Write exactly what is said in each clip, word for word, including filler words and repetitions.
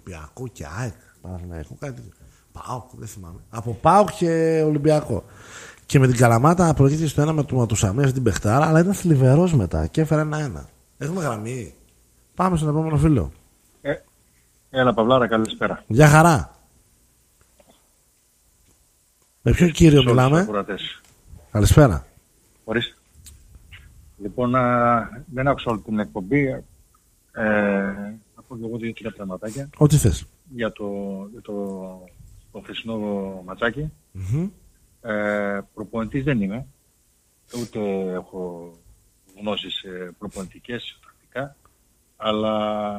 Ολυμπιακό και ΑΕΚ. Παναθηναϊκό, κάτι. ΠΑΟΚ, δεν θυμάμαι. Από ΠΑΟΚ και Ολυμπιακό. Και με την Καλαμάτα προηγήθηκε στο ένα με του Ματουσαμία την Πεχτάρα, αλλά ήταν θλιβερός μετά και έφερε ένα-ένα. Έχουμε γραμμή. Πάμε στον επόμενο φίλο. Ε, έλα, Παυλάρα, καλησπέρα. Γεια χαρά. Με ποιον κύριο μιλάμε? Καλησπέρα. Ορίστε. Λοιπόν, α, δεν άκουσα όλη την εκπομπή. Ε, θα πω και εγώ δύο-τρία πραγματάκια. Ό,τι θες. Για το, για το, το χθεσινό ματσάκι. Mm-hmm. Ε, προπονητής δεν είμαι. Ούτε έχω γνώσεις ε, προπονητικές, πρακτικά. Αλλά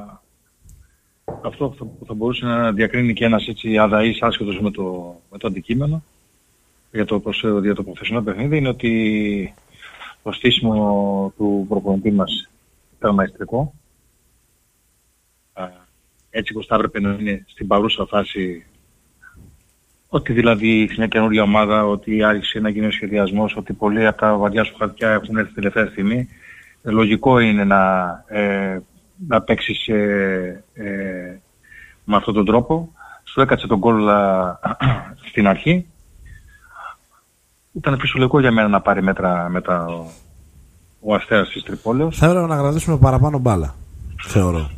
αυτό που θα μπορούσε να διακρίνει και ένας έτσι αδαής άσχετος με το, με το αντικείμενο για το, για το χθεσινό παιχνίδι είναι ότι το στήσιμο του προπονητή μας ήταν μαεστρικό. Έτσι πως θα έπρεπε να είναι στην παρούσα φάση, ότι δηλαδή στην καινούργια ομάδα, ότι άρχισε να γίνει ο σχεδιασμός, ότι πολλοί από τα βαριά σου χαρτιά έχουν έρθει τελευταία στιγμή. Ε, λογικό είναι να, ε, να παίξεις ε, ε, με αυτόν τον τρόπο. Σου έκατσε τον γκολ στην αρχή. Ήταν φυσιολογικό για μένα να πάρει μέτρα μετά ο, ο Αστέρας της Τρυπόλεως. Θα έπρεπε να κρατήσουμε παραπάνω μπάλα, θεωρώ.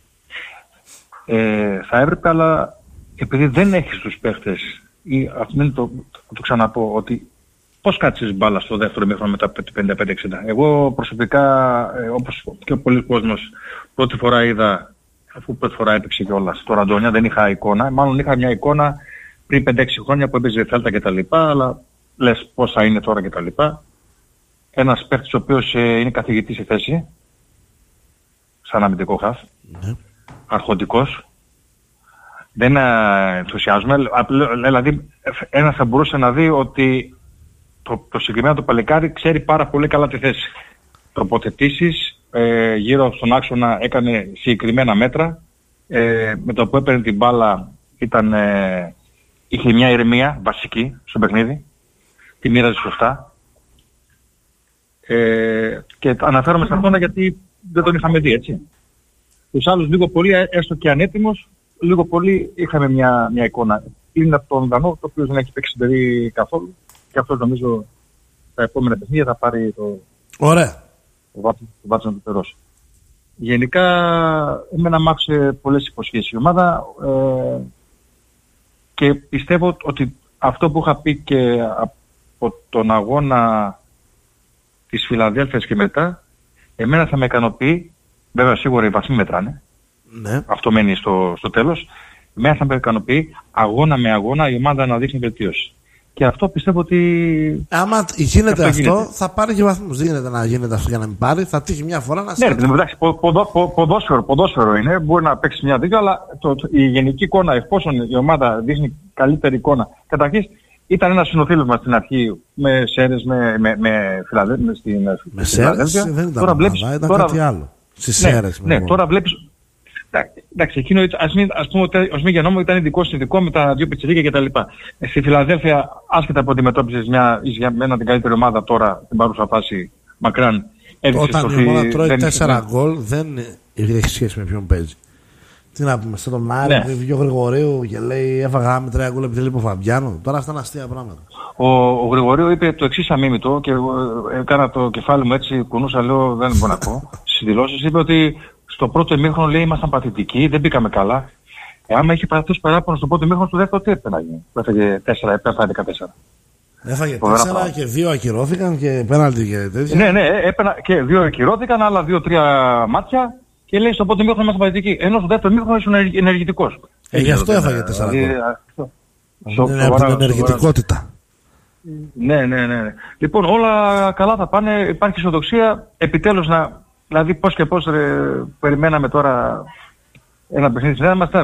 Ε, θα έπρεπε, αλλά επειδή δεν έχεις τους παίχτες, ή αυτό είναι το, το ξαναπώ, ότι πώς κάτσεις μπάλα στο δεύτερο μήχρονο μετά από πενήντα πέντε εξήντα. Εγώ προσωπικά, ε, όπως και ο πολλής κόσμος, πρώτη φορά είδα, αφού πρώτη φορά έπαιξε κιόλας στο Ραντόνια, δεν είχα εικόνα. Μάλλον είχα μια εικόνα πριν πέντε έξι χρόνια που έπαιζε Θέλτα κτλ. Αλλά λες πώς θα είναι τώρα κτλ. Ένας παίχτης ο οποίος ε, είναι καθηγητής στη θέση, σαν αμυντικό χαφ, mm-hmm. αρχοντικός. Δεν ενθουσιάζουμε, δηλαδή ένας θα μπορούσε να δει ότι το, το συγκεκριμένο το παλικάρι ξέρει πάρα πολύ καλά τη θέση. Τοποθετήσεις ε, γύρω στον άξονα έκανε συγκεκριμένα μέτρα, ε, με το που έπαιρνε την μπάλα ήταν, ε, είχε μια ηρεμία βασική στο παιχνίδι, τη μοίραζε σωστά. Ε, και αναφέρομαι σε αυτόν γιατί δεν τον είχαμε δει, έτσι. Τους άλλους λίγο πολύ, έστω και ανέτοιμος, λίγο πολύ είχαμε μια, μια εικόνα. Είναι από τον Δανό, το οποίο δεν έχει παίξει παιδί καθόλου. Και αυτό νομίζω τα επόμενα παιχνίδια θα πάρει το, Ωραία. το βάτσο να του περώσει. Γενικά, εμένα μ' άκουσε πολλές υποσχέσεις η ομάδα ε, και πιστεύω ότι αυτό που είχα πει και από τον αγώνα της Φιλαδέλφειας και μετά, εμένα θα με ικανοποιεί. Βέβαια σίγουρα οι βαθμοί μετράνε. Ναι. Αυτό μένει στο, στο τέλος. Εμένα θα με ικανοποιεί αγώνα με αγώνα η ομάδα να δείχνει βελτίωση. Και αυτό πιστεύω ότι... Άμα γίνεται αυτό, αυτό γίνεται. θα πάρει και βαθμούς. Δεν γίνεται να γίνεται αυτό για να μην πάρει. Θα τύχει μια φορά να ναι, ναι, εντάξει, πο, ποδο, πο, ποδόσφαιρο, ποδόσφαιρο είναι. Μπορεί να παίξει μια δίκαια, αλλά το, το, η γενική εικόνα, εφόσον η ομάδα δείχνει καλύτερη εικόνα. Καταρχήν ήταν ένα συνοθήλευμα στην αρχή με Σέρες, με, με, με Φιλαδέλφια. Με, με Σέρες δεν ήταν τώρα βλέπεις, ήταν τώρα, κάτι άλλο. Στις Σέρες. Ναι, ναι, τώρα βλέπεις... Εντάξει, εκείνο ας, μην, ας πούμε ότι ως μη γεννόμο ήταν ειδικό συνδικό με τα δύο πιτσιρίκια κτλ. Στη Φιλαδέλφεια, άσχετα από αντιμετώπισες μια, για μένα την καλύτερη ομάδα τώρα, την παρούσα φάση μακράν. Όταν η ομάδα τρώει τέσσερα γκολ, δεν έχει σχέση με ποιον παίζει. Τι να πούμε, στον Μάρι, ναι. Βγει ο Γρηγορίου και λέει έφαγα με τρία γκολ επειδή λείπει ο Φαμπιάνο. Τώρα αυτά είναι αστεία πράγματα. Ο, ο Γρηγορίου είπε το εξής αμίμητο και έκανα το κεφάλι μου έτσι, κουνούσα, λέω δεν μπορώ να πω. Στις δηλώσεις είπε ότι στο πρώτο ημίχρονο λέει ήμασταν παθητικοί, δεν μπήκαμε καλά. Ε, άμα είχε παραθούς παράπονο στο πρώτο ημίχρονο, στο δεύτερο τι έπρεπε να γίνει. Έφαγε τέσσερα, έφαγε δεκατέσσερα. Έφαγε τέσσερα και δύο ακυρώθηκαν και πέναλτι και τέτοια. Ναι, ναι, έπαινα και δύο ακυρώθηκαν, άλλα δύο-τρία μάτια και λέει στο πρώτο ημίχρονο ήμασταν παθητικοί. Ενώ στο δεύτερο ημίχρονο ήσουν ενεργητικός. Ε, γι' αυτό έφαγε τέσσερα. Είναι από την ενεργητικότητα. Ναι, ναι, ναι. Λοιπόν, όλα καλά θα πάνε, υπάρχει ισοδοξία, επιτέλους να... Δηλαδή πώς και πώς ρε, περιμέναμε τώρα ένα παιχνίδι στην μας,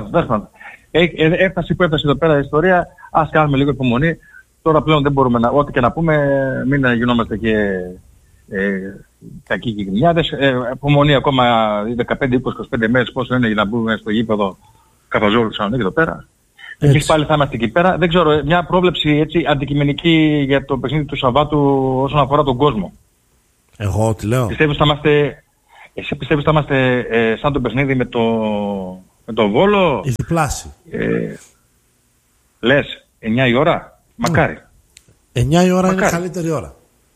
έφτασε που έφτασε εδώ πέρα η ιστορία, ας κάνουμε λίγο υπομονή. Τώρα πλέον δεν μπορούμε να, ό,τι και να πούμε, μην γινόμαστε και ε, κακοί και γκρινιάδες. Ε, υπομονή ακόμα δεκαπέντε είκοσι είκοσι πέντε μέρες πόσο είναι για να μπούμε στο γήπεδο Καφαζόλου Θεσσαλονίκη εδώ πέρα. Εμείς πάλι θα είμαστε εκεί πέρα. Δεν ξέρω, μια πρόβλεψη έτσι αντικειμενική για το παιχνίδι του Σαββάτου όσον αφορά τον κόσμο. Εγώ τι λέω. Πιστεύεις θα είμαστε... Εσύ πιστεύεις θα είμαστε ε, σαν το παιχνίδι με το, με τον Βόλο. Η διπλάση. Ε, λες, εννιά η ώρα. Μακάρι. εννιά η ώρα Μακάρι. είναι καλύτερη ώρα.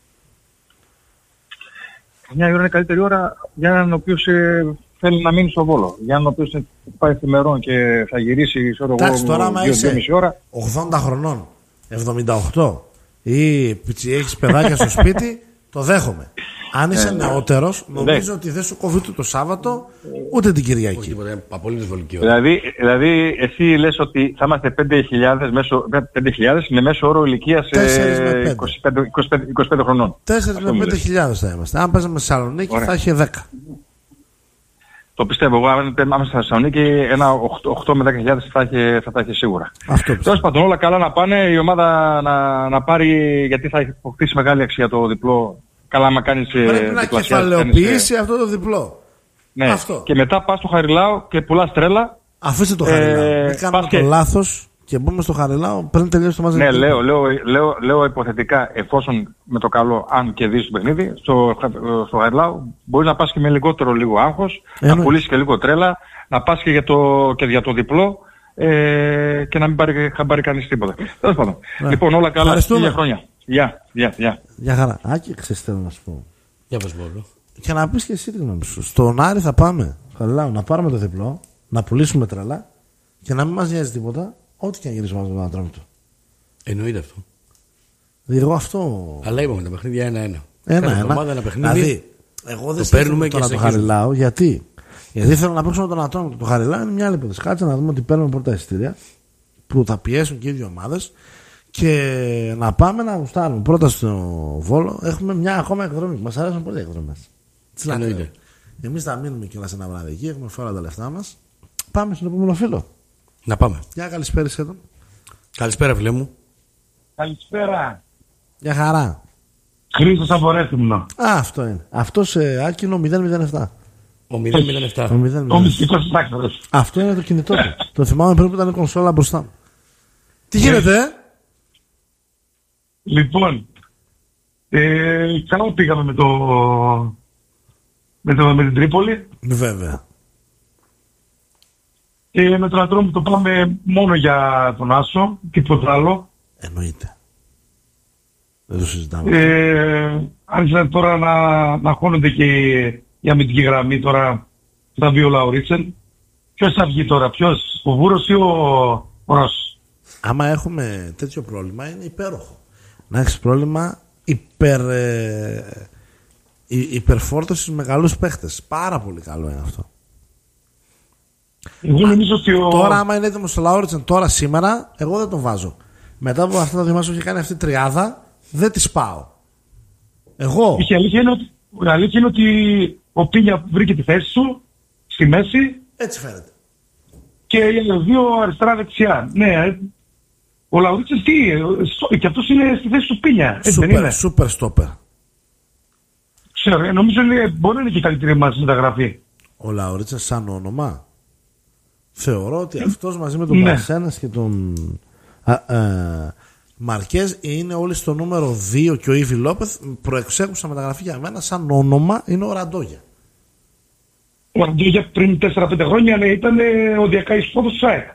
εννιά η ώρα είναι καλύτερη ώρα για έναν ο οποίος ε, θέλει να μείνει στο Βόλο. Για έναν ο οποίος πάει εφημερών και θα γυρίσει σε εγώ Εντάξει, τώρα άμα δύο με μισή ώρα. ογδόντα χρονών, εβδομήντα οκτώ ή έχεις παιδάκια στο σπίτι, το δέχομαι. Αν είσαι νεότερος, νομίζω ότι δεν σου κόβει το Σάββατο ούτε την Κυριακή. Όχι τίποτα, είναι απολύτως βολική ώρα. Δηλαδή, δηλαδή, εσύ λες ότι θα είμαστε πέντε χιλιάδες, μέσω, πέντε χιλιάδες με μέσο όρο ηλικίας ε, είκοσι πέντε, είκοσι πέντε, είκοσι πέντε χρονών. τέσσερα με πέντε χιλιάδες θα είμαστε. Αν παίζαμε στη Θεσσαλονίκη θα είχε δέκα. Το πιστεύω εγώ, αν είμαστε στη Θεσσαλονίκη, ένα οκτώ με δέκα χιλιάδες θα, θα τα έχει σίγουρα. Τέλος πάντων, όλα καλά να πάνε, η ομάδα να, να πάρει, γιατί θα έχει αποκτήσει μεγάλη αξία το διπλό. Καλά, άμα κάνεις, πρέπει να κεφαλαιοποιήσει κάνεις, αυτό το διπλό. Ναι. Αυτό. Και μετά πας στο Χαριλάου και πουλάς τρέλα. Αφήστε το Χαριλάου. Ε, Μην κάνουμε το και... λάθος και μπούμε στο Χαριλάου πριν τελειώσει το μαζί. Ναι, λέω, λέω, λέω, λέω υποθετικά, εφόσον με το καλό, αν κερδίσεις το παιχνίδι, στο, στο Χαριλάου μπορείς να πας και με λιγότερο λίγο άγχος, Εννοεί. να πουλήσεις και λίγο τρέλα, να πας και για το, και για το διπλό ε, και να μην πάρει, πάρει κανείς τίποτα. Τέλος πάντων. Ναι. Λοιπόν, όλα καλά. Για χρόνια. Γεια, γεια, γεια. Γεια χαρά. Άκη, ξέρεις θέλω να σου πω. Για πες μόνο. Και να πεις και εσύ τη γνώμη σου. Στον Άρη θα πάμε. Χαριλάου, να πάρουμε το διπλό, να πουλήσουμε τρελά και να μην μας νοιάζει τίποτα, ό,τι και να γυρίσουμε με τον Ατρόμητο. Εννοείται αυτό. Δηλαδή, εγώ αυτό. Αλλά είπαμε τα παιχνίδια ένα-ένα. Ένα-ένα. Ένα παιχνίδι. Δηλαδή, εγώ δεν θέλω τώρα το Χαριλάου. Γιατί? Γιατί θέλω να παίξουμε τον Ατρόμητο. Το Χαριλάου είναι μια άλλη υπόθεση. Κάτσε να δούμε ότι παίρνουμε πρώτα εισιτήρια που θα πιέσουν και οι δύο ομάδες. Και να πάμε να γουστάρουμε πρώτα στο Βόλο. Έχουμε μια ακόμα εκδρομή. Μας αρέσουν πολύ οι εκδρομές. Τι να λέμε. Εμείς θα μείνουμε κιόλας ένα βράδυ εκεί. Έχουμε φέρει τα λεφτά μας. Πάμε στον επόμενο φίλο. Να πάμε. Γεια, καλησπέρα εδώ. Καλησπέρα, φίλε μου. Καλησπέρα. Γεια χαρά. Χρήστος Απορέθυμνο. Α, αυτό είναι. Αυτό σε Άκινο μηδέν μηδέν επτά. Ο μηδέν μηδέν επτά. Ο μυστικός πράκτορας. Αυτό είναι το κινητό του. Το θυμάμαι πριν που ήταν η κονσόλα μπροστά μου. Τι γίνεται, ε? Λοιπόν, ε, καλά πήγαμε με το, με, το, με την Τρίπολη. Βέβαια. Και με τον Ατρόμητο το πάμε μόνο για τον Άσο, τίποτα άλλο. Εννοείται. Δεν το συζητάμε. Ε, άρχισαν τώρα να, να χώνονται και η αμυντική γραμμή, τώρα θα βγει ο Λαουρίτσεν. Ποιος θα βγει τώρα, ποιος, ο Βούρος ή ο, ο Ρος? Άμα έχουμε τέτοιο πρόβλημα είναι υπέροχο. Να έχεις πρόβλημα υπερ, ε, υπερφόρτωσης μεγαλούς παίχτες. Πάρα πολύ καλό είναι αυτό. Εγώ νομίζω ότι ο... Τώρα άμα είναι έτοιμος στο Λαούριτσεν τώρα σήμερα, εγώ δεν τον βάζω. Μετά από αυτά τα δημάσια που έχει κάνει αυτή η τριάδα, δεν τη πάω. Εγώ. Η αλήθεια είναι ότι, η αλήθεια είναι ότι ο Πίνια βρήκε τη θέση σου στη μέση. Έτσι φαίνεται. Και οι δύο αριστερά-δεξιά. Ναι, ο Λαουρίτσες τι, και αυτός είναι στη θέση του Πίνια. Σούπερ, σούπερ στόπερ. Ξέρω, νομίζω ότι μπορεί να είναι και η καλύτερη μας μεταγραφή. Ο Λαουρίτσες σαν όνομα. Θεωρώ ότι αυτός μαζί με τον ναι. Πασένας και τον α, α, Μαρκέζ είναι όλοι στο νούμερο δύο και ο Ήβι Λόπεθ προεξέχουσα μεταγραφή για μένα σαν όνομα είναι ο Ραντόγια. Ο Ραντόγια πριν τέσσερα πέντε χρόνια ναι, ήταν ο διακάης πόδος του ΣΑΕΚ.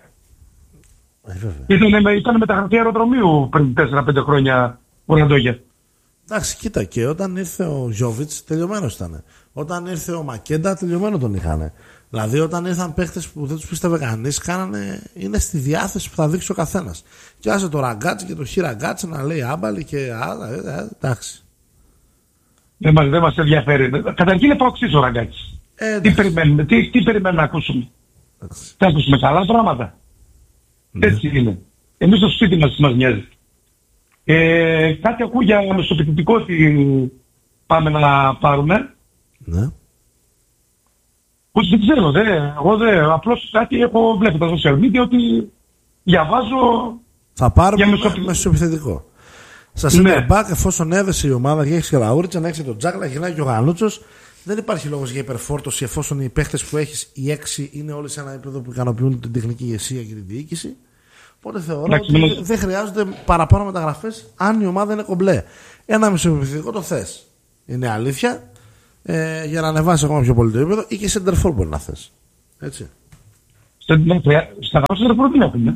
Ήταν, ήταν μεταγραφή αεροδρομίου πριν τέσσερα πέντε χρόνια ο Ραντόγια. Εντάξει, κοίτα, και όταν ήρθε ο Ζόβιτς τελειωμένος ήταν. Όταν ήρθε ο Μακέντα τελειωμένο τον είχαν. Δηλαδή όταν ήρθαν παίχτες που δεν τους πίστευε κανείς, κάνανε, είναι στη διάθεση που θα δείξει ο καθένας. Και άσε το Ραγκάτσι και το Χιραγκάτσι να λέει άμπαλι και άλλα, ε, ε, εντάξει. Δεν μας, δεν μας ενδιαφέρει. Καταρχήν είναι παοξής ο Ραγκάτσης. Ε, τι περιμένουμε, τι, τι περιμένουμε να ακούσουμε. Εντάξει. Θα ακούσουμε καλά πράγματα. Ναι. Έτσι είναι. Εμείς στο σπίτι μας μας νοιάζει. Ε, κάτι ακούω για μεσοπαιδευτικό ότι πάμε να πάρουμε. Ναι. Όχι, δεν ξέρω, δε, εγώ δεν, απλώς κάτι έχω βλέπει τα social media ότι διαβάζω. Θα πάρουμε μεσοπαιδευτικό. μεσοπαιδευτικό. Σας ναι. είναι back εφόσον έδεσε η ομάδα και έχεις και Λαούριτσα, να έχεις τον Τζάκλα, γυρνάει και ο Γανούτσος. Δεν υπάρχει λόγος για υπερφόρτωση εφόσον οι παίχτες που έχεις, οι έξι, είναι όλοι σε ένα επίπεδο που ικανοποιούν την τεχνική ηγεσία και την διοίκηση. Οπότε θεωρώ Άξι, ότι μες... δεν χρειάζονται παραπάνω μεταγραφές αν η ομάδα είναι κομπλέ. Ένα μεσοπαιδευτικό το θες. Είναι αλήθεια. Ε, για να ανεβάσει ακόμα πιο πολύ το επίπεδο ή και center for μπορεί να θες. Έτσι. Στα καλά σεντερφόρ δεν έχουμε.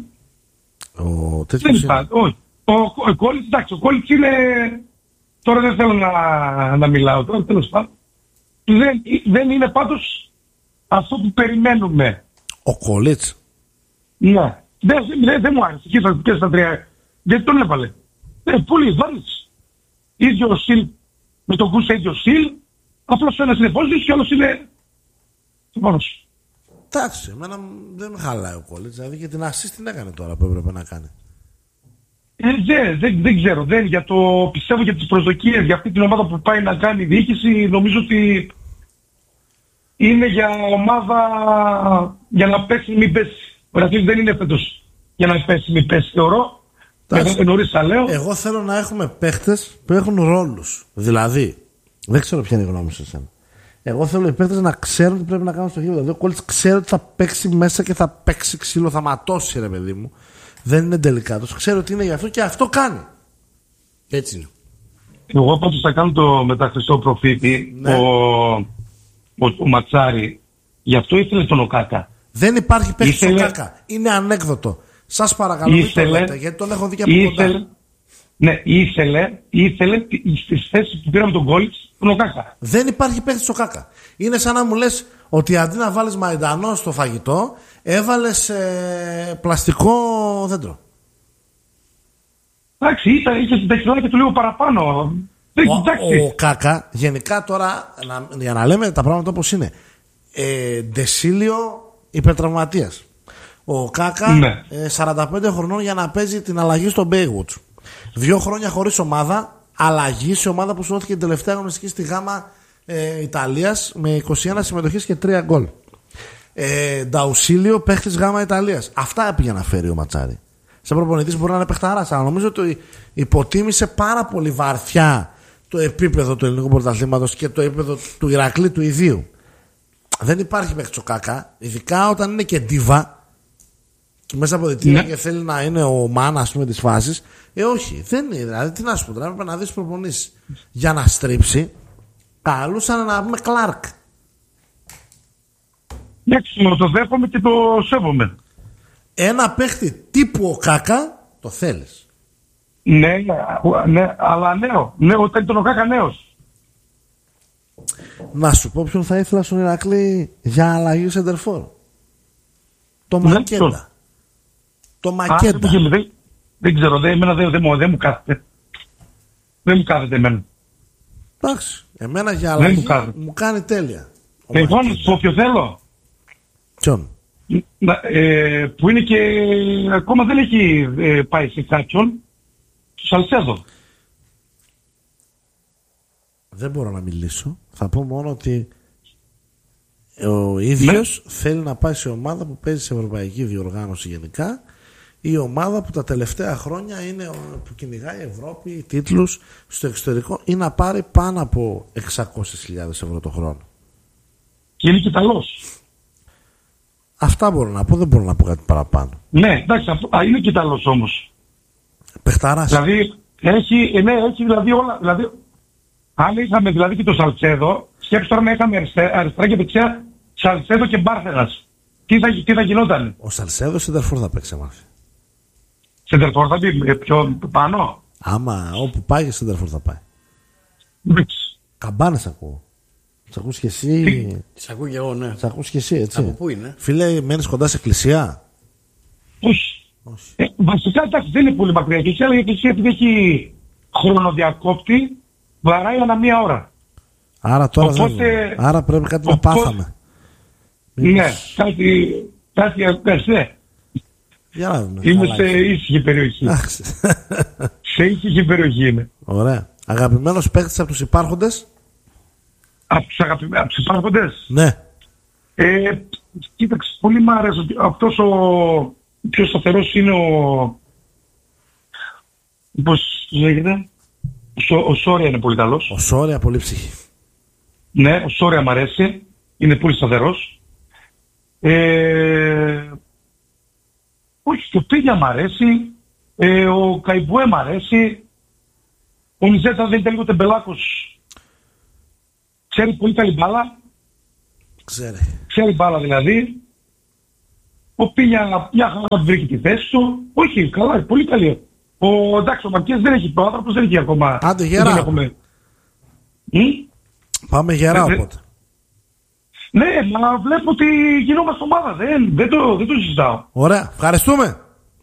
Ο Δεν υπάρχει, όχι. Ο Κόλιτς, εντάξει, ο Κόλιτς είναι... Τώρα δεν θέλω να, να μιλάω, τώρα τέλος πάντων. Δεν, δεν είναι πάντως αυτό που περιμένουμε. Ο Κόλιτς. Ναι. Δεν, δεν, δεν μου άρεσε. Και στα, και στα τρία. Γιατί τον έβαλε. Ε, πολύ βάλεις. Ίδιο ο Σιλ με τον Κούσα, ίδιο ο Σιλ. Απλώς ένας είναι πόσος και άλλος είναι μόνος. Εντάξει, εμένα δεν με χαλάει ο Κόλιτς. Δηλαδή και την assist την έκανε τώρα που έπρεπε να κάνει. Ε, δεν, δεν, δεν ξέρω. Δεν, για το, πιστεύω για τις προσδοκίες για αυτή την ομάδα που πάει να κάνει η διοίκηση. Νομίζω ότι είναι για ομάδα για να πέσει μην πέσει. Ο Ρακλής δεν είναι φέτος για να πέσει μην πέσει, θεωρώ. Εγώ, νωρίς, λέω. Εγώ θέλω να έχουμε παίχτες που έχουν ρόλους. Δηλαδή, δεν ξέρω ποια είναι η γνώμη σε εσένα. Εγώ θέλω οι παίχτες να ξέρουν τι πρέπει να κάνουν στο γήπεδο. Δηλαδή, ο Κόλιτς ξέρει ότι θα παίξει μέσα και θα παίξει ξύλο, θα ματώσει, ρε παιδί μου. Δεν είναι τελικάτος. Ξέρω ότι είναι γι' αυτό και αυτό κάνει. Έτσι είναι. Εγώ πάντως θα κάνω το μεταχριστό προφήτη. Ναι. Ο, ο, ο Ματσάρη. Γι' αυτό ήθελε τον Οκάκα. Δεν υπάρχει παίχτη ήθελε... στον Κάκα. Είναι ανέκδοτο. Σας παρακαλώ, ήθελε... μην το λέτε, γιατί τον έχω δει και από ήθελε... κοντά. Ναι, ήθελε, ήθελε στις θέσεις που πήραμε τον Κόλιτς τον Οκάκα. Δεν υπάρχει παίχτη στον Κάκα. Είναι σαν να μου λες ότι αντί να βάλεις μαϊντανό στο φαγητό, έβαλες ε, πλαστικό δέντρο. Εντάξει, ήταν, είχε την ταχυδρομία του λίγο παραπάνω. Ο, ο Κάκα, γενικά τώρα, να, για να λέμε τα πράγματα όπως είναι, ε, Ντεσίλιο υπερτραυματίας. Ο Κάκα, ναι. ε, σαράντα πέντε χρονών για να παίζει την αλλαγή στο Baywatch. Δύο χρόνια χωρίς ομάδα, αλλαγή σε ομάδα που σου δόθηκε την τελευταία αγωνιστική στη Γάμα ε, Ιταλίας με είκοσι ένα συμμετοχές και τρία γκολ. Ε, Νταουσίλιο, παίχτης Γάμα Ιταλίας. Αυτά πήγε να φέρει ο Ματσάρη. Σαν προπονητής μπορεί να είναι παιχταράς, αλλά νομίζω ότι υποτίμησε πάρα πολύ βαθιά το επίπεδο του ελληνικού πρωταθλήματος και το επίπεδο του Ηρακλή του ιδίου. Δεν υπάρχει παίχτης ο Κάκα, ειδικά όταν είναι και ντίβα και μέσα από διτήρια ναι. και θέλει να είναι ο μάνα, ας πούμε, της φάσης. Ε, όχι, δεν είναι. Δηλαδή, τι να σου πω, πρέπει να δεις προπονήσεις. Για να στρίψει, καλούσαν να πούμε Κλάρκ. Ναι, το δέχομαι και το σέβομαι. Ένα παίχτη τύπου ο Κάκα το θέλεις. Ναι, ναι, αλλά νέο. Ναι, όταν ήταν ο Κάκα νέος. Να σου πω ποιον θα ήθελα στον Ηρακλή για αλλαγή σεντερφόρ. Το ναι, Μακέντα. Το, το Μακέντα. Α, δεν, δεν ξέρω, δεν, εμένα δεν, δεν, δεν μου κάθεται. Δεν μου κάθεται εμένα. Εντάξει, εμένα για αλλαγή μου, μου κάνει τέλεια. Εγώ να σου πω ποιο θέλω. Ποιον? Ε, που είναι και ακόμα δεν έχει ε, πάει σε κάποιον. Του Σαλσέδο. Δεν μπορώ να μιλήσω. Θα πω μόνο ότι ο ίδιος ναι. θέλει να πάει σε ομάδα που παίζει σε ευρωπαϊκή διοργάνωση γενικά, η ομάδα που τα τελευταία χρόνια είναι που κυνηγάει Ευρώπη, τίτλους στο εξωτερικό, ή να πάρει πάνω από εξακόσιες χιλιάδες ευρώ το χρόνο. Και είναι και Ιταλός. Αυτά μπορώ να πω, δεν μπορώ να πω κάτι παραπάνω. Ναι, εντάξει, α, είναι και Ιταλός όμως. Πεχταράς. Δηλαδή, έχει, ναι, έχει δηλαδή όλα. Δηλαδή, αν είχαμε δηλαδή και το Σαλτσέδο, σκέψου τώρα να είχαμε αριστερά και δεξιά Σαλτσέδο και Μπάρθενας. Τι θα, τι θα γινόταν? Ο Σαλτσέδο σεντερφόρ θα παίξει μάθει. Σεντερφόρ θα μπει πιο πάνω. Άμα όπου πάει σεντερφόρ θα πάει. Μπίξ. Καμπάνες ακούω. Τις ακούς και εσύ. Τις ακούω και εγώ, ναι. Τις ακούς και εσύ, έτσι. Από πού είναι? Φίλε, μένεις κοντά σε εκκλησία? Όχι. Όχι. Ε, βασικά εντάξει, δεν είναι πολύ μακριά. Και η εκκλησία επειδή έχει χρονοδιακόπτη, βαράει ανά μία ώρα. Άρα τώρα οπότε, δεν... Άρα πρέπει κάτι οπότε, να πάθαμε. Ναι, κάτι, κάτι απέσαι. Για να δούμε. Είμαι σε ήσυχη περιοχή. Σε ήσυχη περιοχή είμαι. Ωραία. Αγαπημένος παίκτης από τους υπάρχοντες? Από τους, αγαπη... από τους υπάρχοντες? Ναι. Ε, κοίταξε, πολύ μ' άρεσε. Αυτός ο πιο σταθερός είναι ο... Πώς λέγεται? Ο Σόρια είναι πολύ καλός. Ο Σόρια πολύ ψυχή. Ναι, ο Σόρια μ' αρέσει. Είναι πολύ σταθερός. Ε... Όχι, και ο Πίγια μ' αρέσει. Ε, ο Καϊμπουέ μ' αρέσει. Ο Νιζέτα δεν είναι λίγο τεμπελάκος. Ξέρει πολύ καλή μπάλα. Ξέρει. Ξέρει μπάλα δηλαδή. Ο Πίλια μια χαρά βρήκε τη θέση του. Όχι, καλά, πολύ καλή. Ο εντάξει, ο Μαρκές δεν έχει, ο άνθρωπος δεν έχει ακόμα. Άντε γερά. Έχουμε... Πάμε γερά ναι, οπότε. Ναι, μα βλέπω ότι γινόμαστε ομάδα. Δεν, δεν, το, δεν το συζητάω. Ωραία, ευχαριστούμε.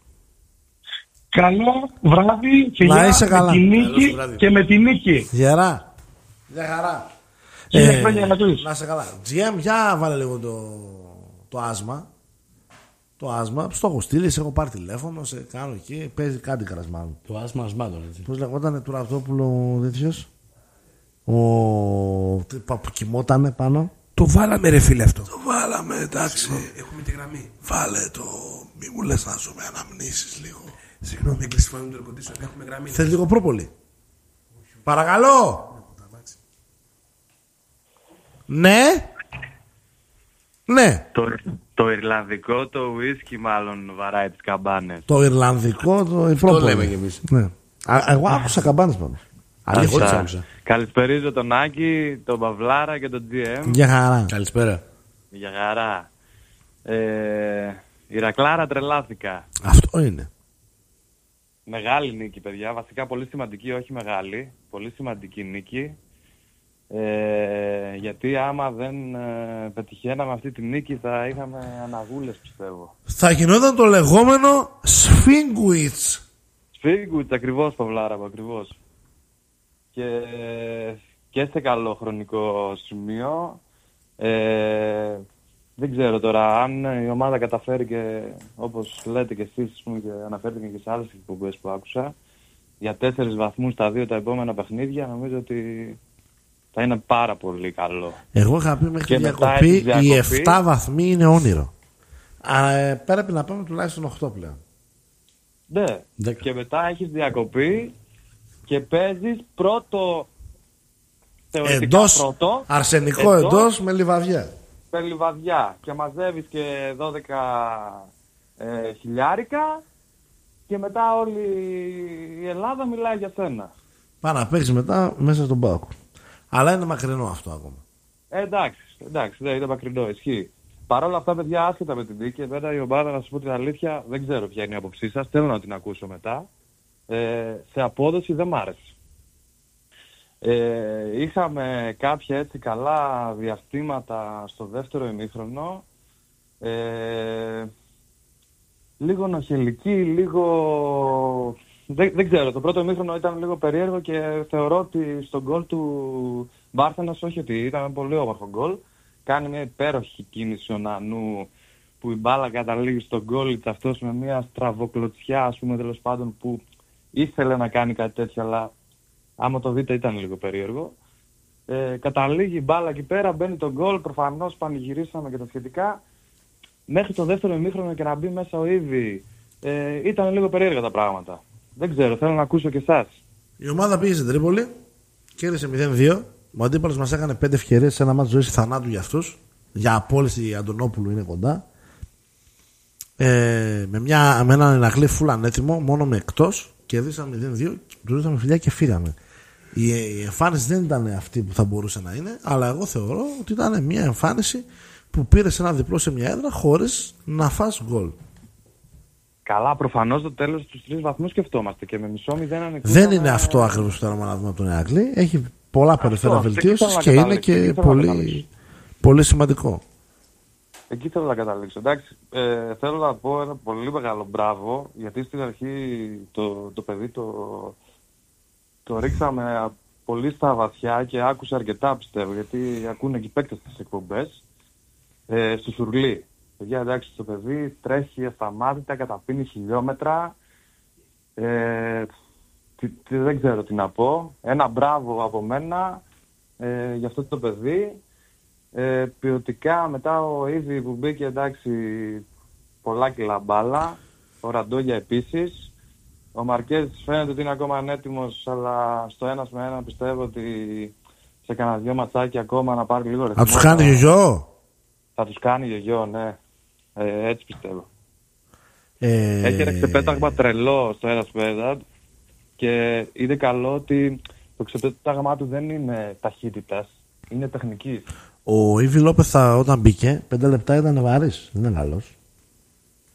Καλό βράδυ, φιλιά, με καλά. τη νίκη και με τη νίκη. Γερά. Για χαρά. Ε, να σε καλά. τζι εμ, για βάλε λίγο το, το άσμα. Το άσμα, στο έχω στείλει, σε έχω πάρει τηλέφωνο, σε κάνω εκεί, παίζει κάτι καρασμάνου. Το άσμα ασμάτων, έτσι. Πώς λεγότανε του Ραυτόπουλο τέτοιος, ο... που κοιμότανε πάνω. Το βάλαμε ρε φίλε αυτό. Το βάλαμε, εντάξει. Συγγνώμη, έχουμε τη γραμμή. Βάλε το, μη μου λες να ζούμε αναμνήσεις λίγο. Συγγνώμη, έκλεισε φάνη του ερκοντήσιο, έχουμε γραμμή. Θες λίγο πρόπολη. Παρακαλώ. Ναι. Ναι. Το, το Ιρλανδικό, το ουίσκι μάλλον βαράει τις καμπάνες. Το Ιρλανδικό, το η πρόπολη. Το λέμε κι εμείς. Ναι. Α, εγώ άκουσα καμπάνες πάνω. Αλήθεια. Καλησπερίζω τον Άκη, τον Παυλάρα και τον τζι εμ. Για χαρά. Καλησπέρα. Για χαρά. Ε, η Ρακλάρα τρελάθηκα. Αυτό είναι. Μεγάλη νίκη, παιδιά. Βασικά πολύ σημαντική, όχι μεγάλη. Πολύ σημαντική νίκη. Ε, γιατί άμα δεν ε, πετυχαίναμε αυτή τη νίκη θα είχαμε αναγούλες, πιστεύω. Θα γινόταν το λεγόμενο σφίγγουιτς. Σφίγγουιτς, ακριβώς, Παυλάρα, ακριβώς. Και, και σε καλό χρονικό σημείο. Ε, δεν ξέρω τώρα αν η ομάδα καταφέρει και όπως λέτε και εσείς, ας πούμε, και αναφέρθηκε και σε άλλες εκπομπές που άκουσα, για τέσσερις βαθμούς τα δύο τα επόμενα παιχνίδια, νομίζω ότι θα είναι πάρα πολύ καλό. Εγώ είχα πει μέχρι τη διακοπή, διακοπή οι επτά βαθμοί είναι όνειρο. Α, ε, πρέπει να πάμε τουλάχιστον οκτώ πλέον. Ναι, δέκα. Και μετά έχεις διακοπή και παίζεις πρώτο, θεωρητικά εντός, πρώτο. Αρσενικό εντός, εντός με λιβαδιά. Με λιβαδιά και μαζεύεις και δώδεκα ε, χιλιάρικα και μετά όλη η Ελλάδα μιλάει για σένα. Πάει να παίξει μετά μέσα στον ΠΑΟΚ. Αλλά είναι μακρινό αυτό ακόμα. Ε, εντάξει, εντάξει, δεν είναι μακρινό, ισχύει. Παρ' όλα αυτά, παιδιά, άσχετα με την δίκη, εμένα η ομάδα, να σας πω την αλήθεια, δεν ξέρω ποια είναι η άποψή σας, θέλω να την ακούσω μετά. Ε, σε απόδοση δεν μ' άρεσε. Ε, είχαμε κάποια έτσι καλά διαστήματα στο δεύτερο ημίχρονο. Ε, λίγο νοχελική, λίγο... Δεν, δεν ξέρω, το πρώτο ημίχρονο ήταν λίγο περίεργο και θεωρώ ότι στον γκολ του Μπάρθενας, όχι ότι ήταν πολύ όμορφο γκολ, κάνει μια υπέροχη κίνηση ο Νανού που η μπάλα καταλήγει στον γκόλιτς αυτός με μια στραβοκλωτσιά, ας πούμε, τέλος πάντων, που ήθελε να κάνει κάτι τέτοιο, αλλά άμα το δείτε ήταν λίγο περίεργο. Ε, καταλήγει η μπάλα εκεί πέρα, μπαίνει το γκολ, προφανώς πανηγυρίσαμε και τα σχετικά. Μέχρι το δεύτερο ημίχρονο και να μπει μέσα ο Ήβη, ε, ήταν λίγο περίεργα τα πράγματα. Δεν ξέρω, θέλω να ακούσω και εσάς. Η ομάδα πήγε στην Τρίπολη, κέρδισε μηδέν δύο. Ο αντίπαλος μας έκανε πέντε ευκαιρίες σε ένα μάτσο ζωής θανάτου για αυτούς. Για απόλυση Αντωνόπουλου είναι κοντά. Ε, με, μια, με έναν Ηρακλή φουλ ανέτοιμο, μόνο με εκτός. Κερδίσαμε μηδέν δύο, του ρίξαμε φιλιά και φύγαμε. Η, η εμφάνιση δεν ήταν αυτή που θα μπορούσε να είναι, αλλά εγώ θεωρώ ότι ήταν μια εμφάνιση που πήρε ένα διπλό σε μια έδρα χωρίς να φας γκολ. Καλά, προφανώς το τέλος στους τρεις βαθμούς σκεφτόμαστε και με μισό μηδέν ανεκούταμε... Δεν είναι αυτό ακριβώς που θέλουμε να δούμε από τον Ηρακλή. Έχει πολλά περιφέρεια βελτίωσης και είναι και πολύ, πολύ σημαντικό. Εκεί θέλω να καταλήξω. Εντάξει, ε, θέλω να πω ένα πολύ μεγάλο μπράβο, γιατί στην αρχή το, το παιδί το, το ρίξαμε πολύ στα βαθιά και άκουσε αρκετά, πιστεύω, γιατί ακούνε και οι παίκτες στις εκπομπές, ε, στο Σουρλί. Παιδιά, εντάξει, το παιδί τρέχει ασταμάτητα, καταπίνει χιλιόμετρα, ε, τι, τι, δεν ξέρω τι να πω. Ένα μπράβο από μένα ε, για αυτό το παιδί. Ε, ποιοτικά μετά ο Ήβη που μπήκε, εντάξει, πολλά κιλά μπάλα. Ο Ραντόγια επίσης. Ο Μαρκές φαίνεται ότι είναι ακόμα ανέτοιμος, αλλά στο ένας με ένα πιστεύω ότι σε κανένα δυο ματσάκια ακόμα να πάρει λίγο ρυθμό. Θα τους κάνει γιογιό. Θα τους κάνει γιογιό, ναι. Ε, έτσι πιστεύω. Ε... Έχει ένα ξεπέταγμα τρελό στο ένας με έναν και είναι καλό ότι το ξεπέταγμά του δεν είναι ταχύτητας, είναι τεχνικής. Ο Ήβι Λόπεθ όταν μπήκε, πέντε λεπτά ήταν βαρύς, δεν είναι καλός.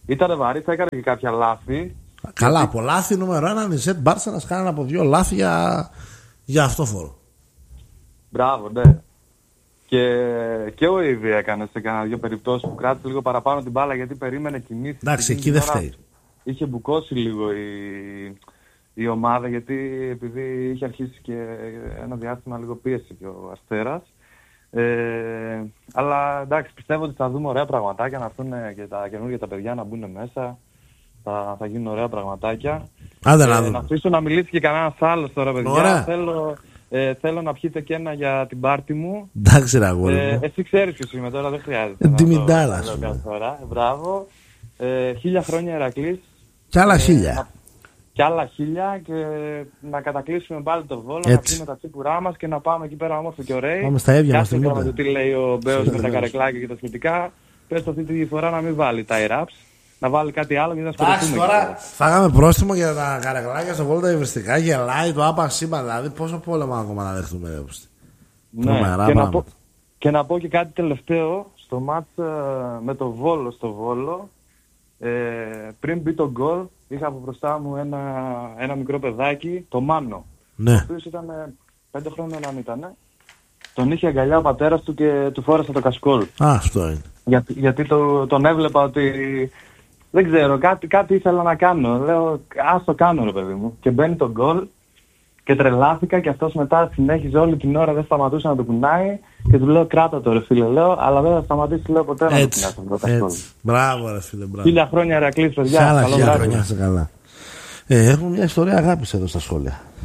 ήταν βαρύ, θα έκανε και κάποια λάθη. Καλά, από λάθη νούμερο ένα, η Ζετ Μπάρσελα κάνανε από δύο λάθη για, για αυτόφορο. Μπράβο, ναι. Και, και ο Ήδη έκανε σε κανένα δύο περιπτώσεις που κράτησε λίγο παραπάνω την μπάλα γιατί περίμενε κινήσεις. Εντάξει, εκεί δεν φταίει. Είχε μπουκώσει λίγο η, η ομάδα γιατί επειδή είχε αρχίσει και ένα διάστημα λίγο πίεση και ο Αστέρας. Ε, αλλά εντάξει, πιστεύω ότι θα δούμε ωραία πραγματάκια να έρθουν και τα καινούργια τα παιδιά να μπουν μέσα. Θα, θα γίνουν ωραία πραγματάκια. Άντε ε, να δούμε. Να αφήσω να μιλήσει και κανένας άλλος τώρα, παιδιά. Θέλω, ε, θέλω να πιείτε και ένα για την πάρτι μου. Εντάξει, ρε αγόρι ε, μου. Εσύ ξέρεις ποιος είμαι τώρα, δεν χρειάζεται. Ντιμιντάλα. Μπράβο. Ε, χίλια χρόνια Ηρακλής. Κι άλλα ε, χίλια. Να, κι άλλα χίλια και να κατακλείσουμε πάλι το Βόλο, έτσι. Να πιούμε τα τσίπουρά μας και να πάμε εκεί πέρα όμορφο και ωραίοι. Πάμε στα ίδια μας. Κάτσε το τι λέει ο Μπέος με τα καρεκλάκια και τα σχετικά. Πες αυτή τη φορά να μην βάλει τα iraps, να βάλει κάτι άλλο και να σκοτωθούμε. Τώρα φάγαμε πρόστιμο για τα καρεκλάκια στο Βόλο τα υβριστικά. Γελάει το άπαξ σύμπαν. Δηλαδή πόσο πόλεμα ακόμα να δεχτούμε. Ναι, και να, πω, και να πω και κάτι τελευταίο. Στο μάτς με το Βόλο στο Βόλο, ε, πριν μπει το γκολ, είχα από μπροστά μου ένα, ένα μικρό παιδάκι, το Μάνο. Ναι. Ο οποίος ήταν πέντε χρόνια να ήταν. Τον είχε αγκαλιά ο πατέρας του και του φόρεσε το κασκόλ. Α, αυτό είναι. Για, γιατί το, τον έβλεπα ότι δεν ξέρω, κάτι, κάτι ήθελα να κάνω. Λέω, ας το κάνω ρε παιδί μου. Και μπαίνει το γκολ και τρελάθηκα και αυτός μετά συνέχιζε όλη την ώρα, δεν σταματούσε να το κουνάει και του λέω κράτα το ρε φίλε, λέω, αλλά δεν θα σταματήσει λέω ποτέ να το κουνάει αυτό το κασκόλ. Μπράβο ρε φίλε, μπράβο. Χίλια χρόνια Ηρακλής παιδιά. Χίλια χρόνια, σε καλά. Ε, έχουμε μια ιστορία αγάπης εδώ στα σχόλια.